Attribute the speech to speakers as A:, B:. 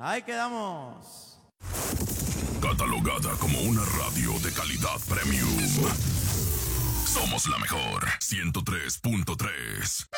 A: Ahí quedamos.
B: Catalogada como una radio de calidad premium. Somos la mejor 103.3.